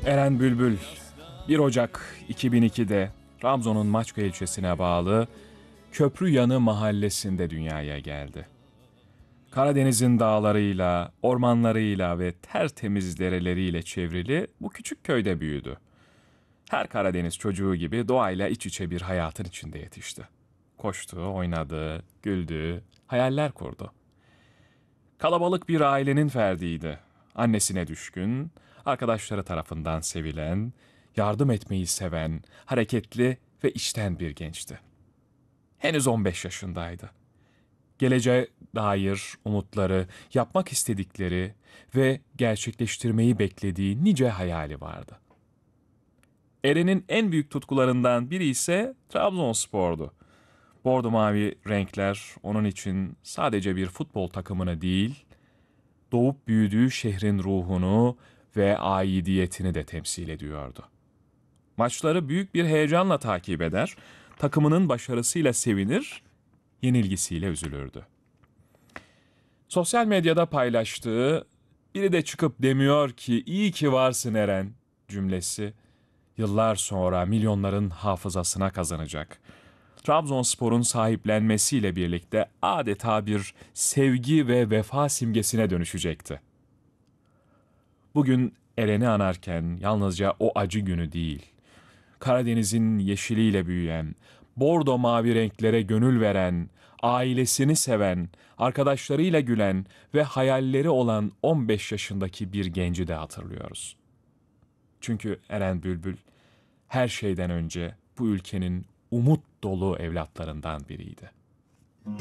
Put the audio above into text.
Eren Bülbül 1 Ocak 2002'de Trabzon'un Maçka ilçesine bağlı Köprüyanı mahallesinde dünyaya geldi. Karadeniz'in dağlarıyla, ormanlarıyla ve tertemiz dereleriyle çevrili bu küçük köyde büyüdü. Her Karadeniz çocuğu gibi doğayla iç içe bir hayatın içinde yetişti. Koştu, oynadı, güldü, hayaller kurdu. Kalabalık bir ailenin ferdiydi. Annesine düşkün, arkadaşları tarafından sevilen, yardım etmeyi seven, hareketli ve içten bir gençti. Henüz 15 yaşındaydı. Geleceğe dair umutları, yapmak istedikleri ve gerçekleştirmeyi beklediği nice hayali vardı. Eren'in en büyük tutkularından biri ise Trabzonspor'du. Bordo mavi renkler onun için sadece bir futbol takımını değil, doğup büyüdüğü şehrin ruhunu ve aidiyetini de temsil ediyordu. Maçları büyük bir heyecanla takip eder, takımının başarısıyla sevinir, yenilgisiyle üzülürdü. Sosyal medyada paylaştığı, biri de çıkıp demiyor ki iyi ki varsın Eren cümlesi, yıllar sonra milyonların hafızasına kazanacak. Trabzonspor'un sahiplenmesiyle birlikte adeta bir sevgi ve vefa simgesine dönüşecekti. Bugün Eren'i anarken yalnızca o acı günü değil, Karadeniz'in yeşiliyle büyüyen, bordo mavi renklere gönül veren, ailesini seven, arkadaşlarıyla gülen ve hayalleri olan 15 yaşındaki bir genci de hatırlıyoruz. Çünkü Eren Bülbül her şeyden önce bu ülkenin umut dolu evlatlarından biriydi.